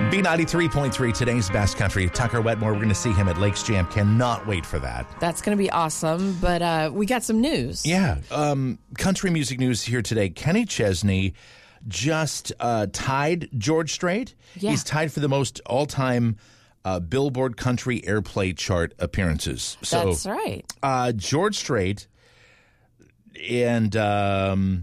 B93.3, today's best country. Tucker Wetmore, we're going to see him at Lakes Jam. Cannot wait for that. That's going to be awesome, but we got some news. Yeah. Country music news here today. Kenny Chesney just tied George Strait. Yeah. He's tied for the most all-time Billboard Country Airplay chart appearances. That's right. George Strait and